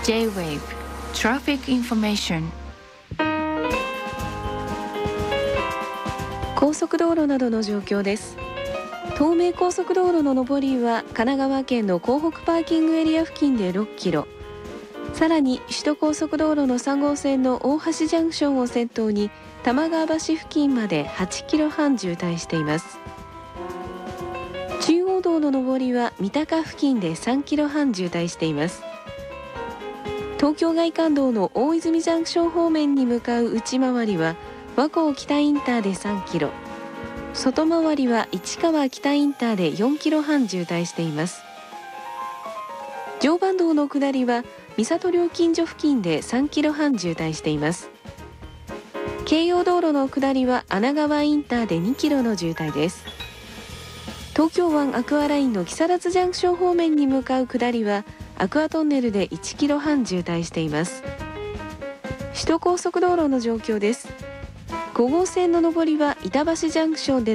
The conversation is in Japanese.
J-Wave Traffic Information。 高速道路などの状況です。東名高速道路の上りは神奈川県の港北パーキングエリア付近で6キロ、さらに首都高速道路の3号線の大橋ジャンクションを先頭に玉川橋付近まで8キロ半渋滞しています。中央道の上りは三鷹付近で3キロ半渋滞しています。東京外環道の大泉ジャンクション方面に向かう内回りは和光北インターで3キロ、外回りは市川北インターで4キロ半渋滞しています。常磐道の下りは三郷料金所付近で3キロ半渋滞しています。京葉道路の下りは穴川インターで2キロの渋滞です。東京湾アクアラインの木更津ジャンクション方面に向かう下りはアクアトンネルで1キロ半渋滞しています。首都高速道路の状況です。5号線の上りは板橋ジャンクションで